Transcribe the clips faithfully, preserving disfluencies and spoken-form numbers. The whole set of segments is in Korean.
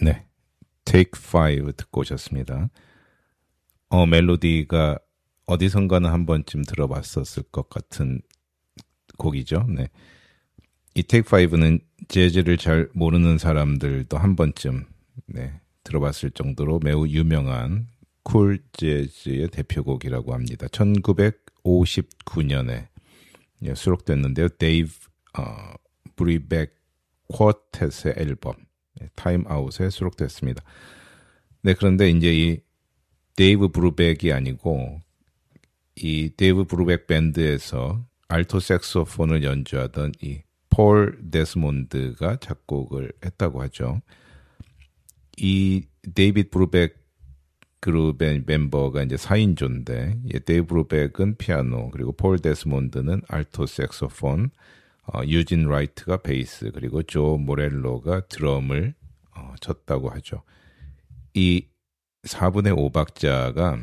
네, Take Five 듣고 오셨습니다. 어, 멜로디가 어디선가는 한 번쯤 들어봤었을 것 같은 곡이죠. 네, 이 Take Five는 재즈를 잘 모르는 사람들도 한 번쯤 네, 들어봤을 정도로 매우 유명한 쿨 재즈의 대표곡이라고 합니다. 천구백오십구 년에 예, 수록됐는데요. 데이브 어, 브리백 쿼텟의 앨범 타임 아웃에 수록됐습니다. 네, 그런데 이제 이 데이브 브루백이 아니고 이 데이브 브루백 밴드에서 알토 색소폰을 연주하던 이 폴 데스몬드가 작곡을 했다고 하죠. 이 데이빗 브루백 그룹의 멤버가 이제 사 인조인데 예, 데이브 브루백은 피아노 그리고 폴 데스몬드는 알토 색소폰, 어, 유진 라이트가 베이스 그리고 조 모렐로가 드럼을 어, 쳤다고 하죠. 이 사분의 오 박자가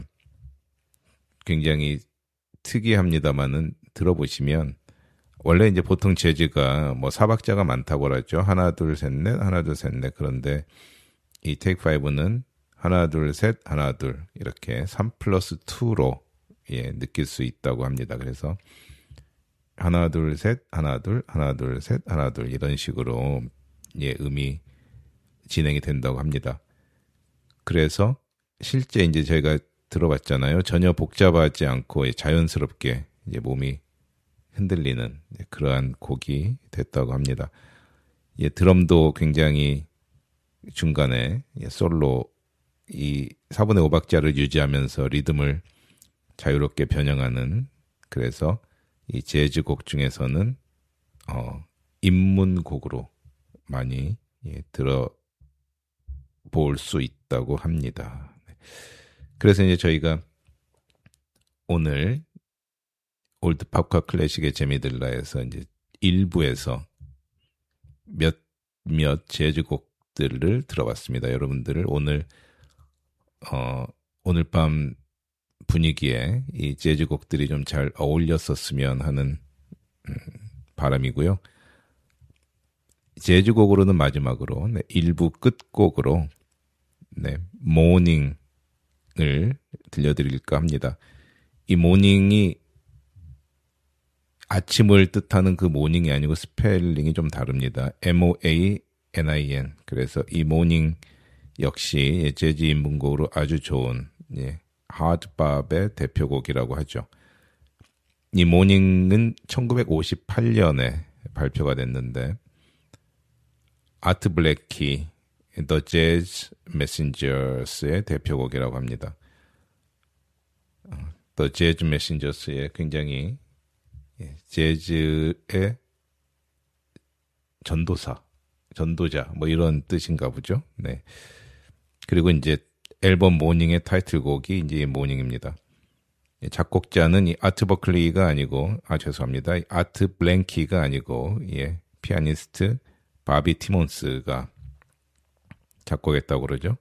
굉장히 특이합니다만은 들어보시면 원래 이제 보통 재즈가 뭐 사 박자가 많다고 그러죠. 하나 둘 셋 넷 하나 둘 셋 넷 그런데 이 테이크 파이브는 하나 둘 셋 하나 둘 이렇게 삼 플러스 이로 예, 느낄 수 있다고 합니다. 그래서 하나 둘 셋 하나 둘 하나 둘 셋 하나 둘 이런 식으로 예, 음이 진행이 된다고 합니다. 그래서 실제 이제 저희가 들어봤잖아요. 전혀 복잡하지 않고 자연스럽게 이제 몸이 흔들리는 그러한 곡이 됐다고 합니다. 예, 드럼도 굉장히 중간에 예, 솔로 이 사분의 오 박자를 유지하면서 리듬을 자유롭게 변형하는 그래서 이 재즈 곡 중에서는 어, 입문곡으로 많이 예, 들어볼 수 있다고 합니다. 그래서 이제 저희가 오늘 올드팝과 클래식의 재미들라에서 이제 일부에서 몇몇 재즈 곡들을 들어봤습니다. 여러분들을 오늘 어, 오늘 밤 분위기에 이 재즈 곡들이 좀 잘 어울렸었으면 하는 음, 바람이고요. 재즈 곡으로는 마지막으로 네, 일부 끝곡으로 네, 모닝을 들려드릴까 합니다. 이 모닝이 아침을 뜻하는 그 모닝이 아니고 스펠링이 좀 다릅니다. 엠 오 에이 엔 아이 엔 그래서 이 모닝 역시 재즈 인문곡으로 아주 좋은 예, 하드밥의 대표곡이라고 하죠. 이 모닝은 천구백오십팔 년에 발표가 됐는데 아트 블랙키 The Jazz Messengers의 대표곡이라고 합니다. The Jazz Messengers의 굉장히 예, 재즈의 전도사, 전도자 뭐 이런 뜻인가 보죠. 네. 그리고 이제 앨범 모닝의 타이틀곡이 이제 모닝입니다. 작곡자는 이 아트 버클리가 아니고 아 죄송합니다. 아트 블랭키가 아니고 예, 피아니스트 바비 티몬스가 작곡했다고 그러죠.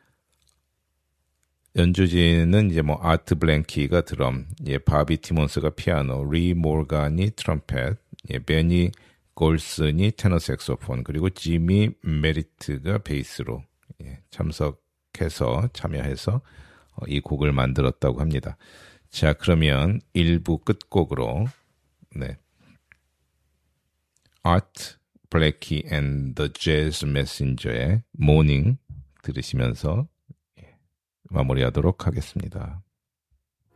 연주진은 이제 뭐 아트 블랭키가 드럼, 예, 바비 티몬스가 피아노, 리 모간이 트럼펫, 예, 베니 골슨이 테너 색소폰, 그리고 지미 메리트가 베이스로 예, 참석해서 참여해서 어, 이 곡을 만들었다고 합니다. 자, 그러면 일부 끝곡으로 네, Art Blakey and the Jazz Messenger의 Morning 들으시면서 마무리하도록 하겠습니다.